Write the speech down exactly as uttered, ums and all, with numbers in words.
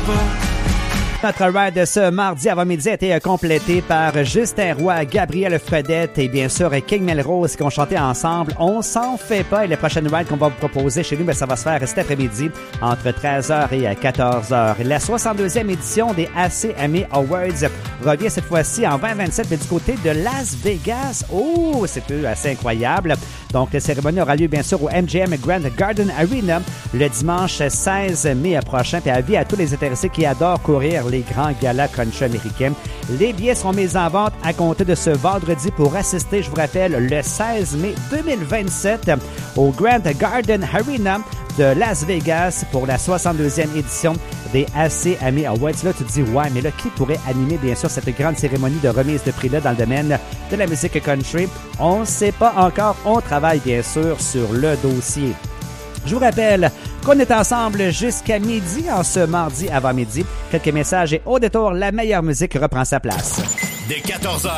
Notre ride de ce mardi avant-midi a été complété par Justin Roy, Gabriel Fredette et bien sûr King Melrose qui ont chanté ensemble. On s'en fait pas et le prochain ride qu'on va vous proposer chez nous, ben, ça va se faire cet après-midi entre treize heures et quatorze heures. La soixante-deuxième édition des A C M A Awards revient cette fois-ci en vingt vingt-sept mais du côté de Las Vegas. Oh, c'est assez incroyable. Donc, la cérémonie aura lieu bien sûr au M G M Grand Garden Arena le dimanche seize mai prochain. Puis avis à tous les intéressés qui adorent courir les grands galas country américains. Les billets seront mis en vente à compter de ce vendredi pour assister, je vous rappelle, le seize mai deux mille vingt-sept au Grand Garden Arena de Las Vegas pour la soixante-deuxième édition des A C M A Awards. Là, tu te dis, ouais, mais là, qui pourrait animer, bien sûr, cette grande cérémonie de remise de prix-là dans le domaine de la musique country? On ne sait pas encore. On travaille, bien sûr, sur le dossier. Je vous rappelle qu'on est ensemble jusqu'à midi en ce mardi avant midi. Quelques messages et au détour, la meilleure musique reprend sa place. Dès quatorze heures.